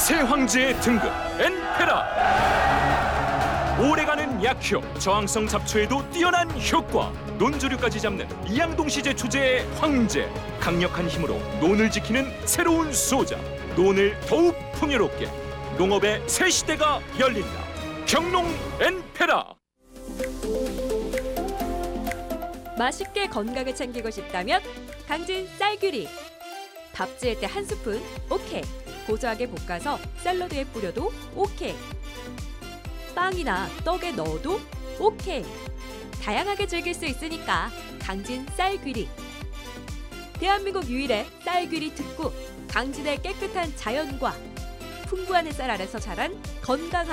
새 황제의 등급 엔페라. 오래가는 약효, 저항성 잡초에도 뛰어난 효과, 논조류까지 잡는 이양동시제 주제의 황제. 강력한 힘으로 논을 지키는 새로운 소자, 논을 더욱 풍요롭게. 농업의 새 시대가 열린다. 경농 엔페라. 맛있게 건강을 챙기고 싶다면 강진 쌀귀리. 밥 지을 때 한 스푼 오케이. 고소하게 볶아서 샐러드에 뿌려도 오케이. 빵이나 떡에 넣어도 오케이. 다양하게 즐길 수 있으니까 강진 쌀귀리. 대한민국 유일의 쌀귀리 특구. 강진의 깨끗한 자연과 풍부한 햇살 아래서 자란 건강한